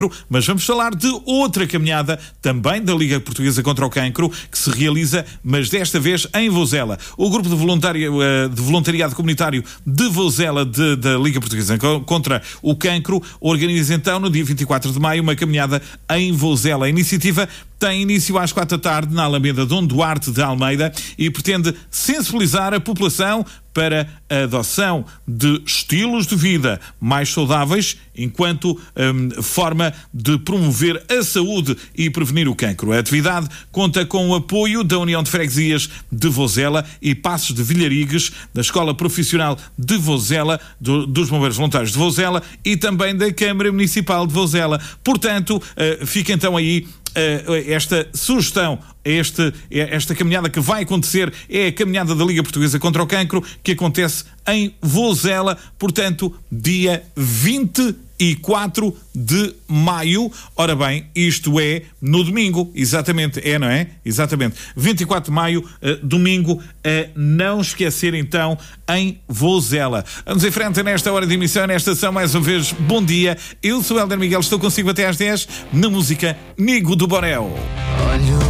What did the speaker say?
Mas vamos falar de outra caminhada, também da Liga Portuguesa contra o Cancro, que se realiza, mas desta vez em Vozela. O grupo de voluntariado comunitário de Vozela da Liga Portuguesa contra o Cancro organiza então no dia 24 de maio uma caminhada em Vozela. A iniciativa tem início às 4 da tarde na Alameda Dom Duarte de Almeida e pretende sensibilizar a população para a adoção de estilos de vida mais saudáveis enquanto forma de promover a saúde e prevenir o cancro. A atividade conta com o apoio da União de Freguesias de Vozela e Passos de Vilharigues, da Escola Profissional de Vozela, dos Bombeiros Voluntários de Vozela e também da Câmara Municipal de Vozela. Portanto, fica então aí esta sugestão, esta caminhada que vai acontecer é a caminhada da Liga Portuguesa contra o Cancro, que acontece em Vozela, portanto, dia 24 de maio. Ora bem, isto é no domingo, exatamente, não é? Exatamente, 24 de maio, domingo, não esquecer então, em Vozela. Vamos em frente nesta hora de emissão, nesta estação, mais uma vez, bom dia. Eu sou Hélder Miguel, estou consigo até às 10, na música Nigo do Borel.